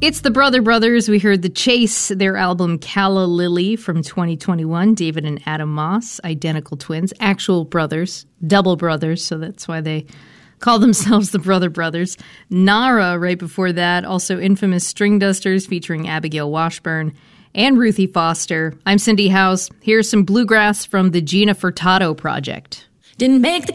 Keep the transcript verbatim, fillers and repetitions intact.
It's the Brother Brothers. We heard The Chase, their album Calla Lily from twenty twenty-one. David and Adam Moss, identical twins, actual brothers, double brothers, so that's why they call themselves the Brother Brothers. Nara, right before that, also infamous String Dusters featuring Abigail Washburn and Ruthie Foster. I'm Cindy House. Here's some bluegrass from the Gina Furtado Project. Didn't make the